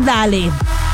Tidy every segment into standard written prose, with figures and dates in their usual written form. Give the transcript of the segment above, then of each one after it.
Ándale.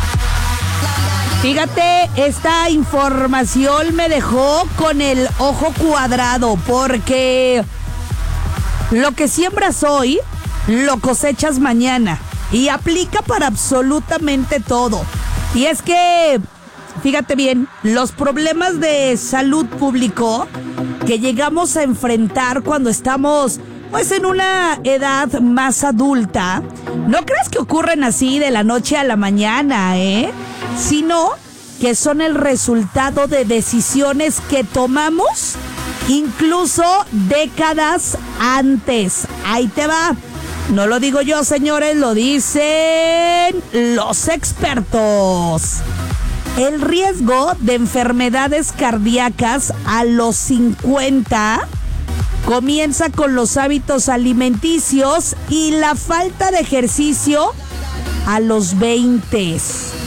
Fíjate, esta información me dejó con el ojo cuadrado porque lo que siembras hoy, lo cosechas mañana y aplica para absolutamente todo. Y es que, fíjate bien, los problemas de salud pública que llegamos a enfrentar cuando estamos pues en una edad más adulta, no crees que ocurren así de la noche a la mañana, sino que son el resultado de decisiones que tomamos incluso décadas antes. Ahí te va. No lo digo yo, señores, lo dicen los expertos. El riesgo de enfermedades cardíacas a los 50 comienza con los hábitos alimenticios y la falta de ejercicio a los 20.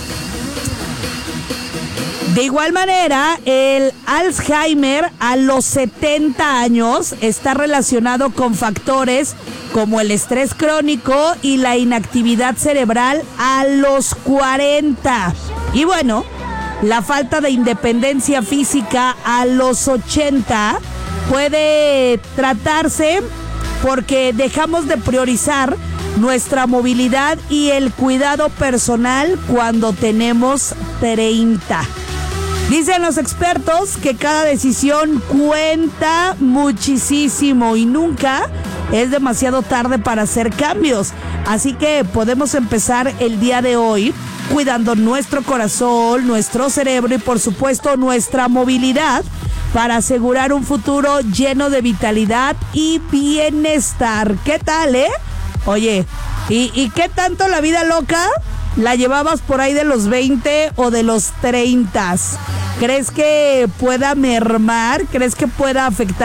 De igual manera, el Alzheimer a los 70 años está relacionado con factores como el estrés crónico y la inactividad cerebral a los 40. Y bueno, la falta de independencia física a los 80 puede tratarse porque dejamos de priorizar nuestra movilidad y el cuidado personal cuando tenemos 30. Dicen los expertos que cada decisión cuenta muchísimo y nunca es demasiado tarde para hacer cambios. Así que podemos empezar el día de hoy cuidando nuestro corazón, nuestro cerebro y por supuesto nuestra movilidad para asegurar un futuro lleno de vitalidad y bienestar. ¿Qué tal, Oye, ¿y qué tanto la vida loca la llevabas por ahí de los 20 o de los 30? ¿Crees que pueda mermar? ¿Crees que pueda afectar